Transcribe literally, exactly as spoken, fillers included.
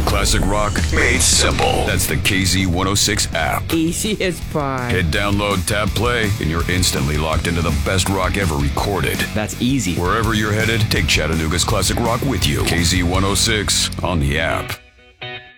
classic rock made simple. That's the K Z one oh six app. Easy as pie. Hit download, tap play, and you're instantly locked into the best rock ever recorded. That's easy. Wherever you're headed, take Chattanooga's classic rock with you. K Z one oh six on the app.